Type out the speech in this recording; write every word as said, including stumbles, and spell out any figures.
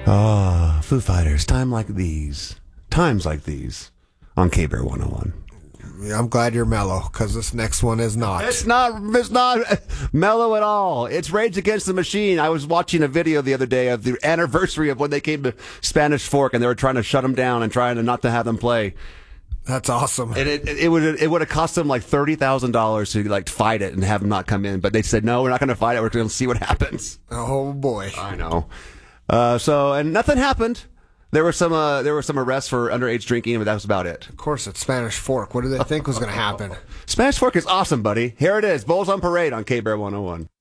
Ah, Foo Fighters. Time like these. Times like these on K-Bear one oh one. Yeah, I'm glad you're mellow, because this next one is not. It's not It's not mellow at all. It's Rage Against the Machine. I was watching a video the other day of the anniversary of when they came to Spanish Fork, and they were trying to shut them down and trying to not to have them play. That's awesome. And it, it, it would it would have cost them like thirty thousand dollars to like fight it and have them not come in. But they said, no, we're not going to fight it. We're going to see what happens. Oh, boy. I know. Uh, so, and nothing happened. There were some uh, there were some arrests for underage drinking, but that was about it. Of course, it's Spanish Fork. What did they think was going to happen? Spanish Fork is awesome, buddy. Here it is. Bulls on Parade on K-Bear one oh one.